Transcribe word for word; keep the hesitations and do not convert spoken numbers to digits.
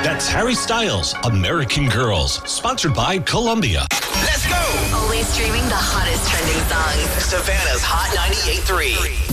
That's Harry Styles, American Girls, sponsored by Columbia. Let's go! Always streaming the hottest trending songs. Savannah's Hot ninety-eight point three.